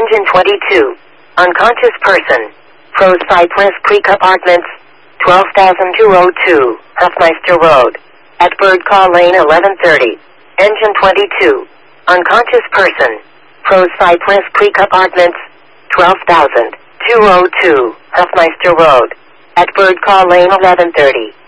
Engine 22. Unconscious person. Pros Cypress Creek Apartments, 12,202, Huffmeister Road. At Bird Call Lane 1130. Engine 22. Unconscious person. Pros Cypress Creek Apartments, 12,202, Huffmeister Road. At Bird Call Lane 1130.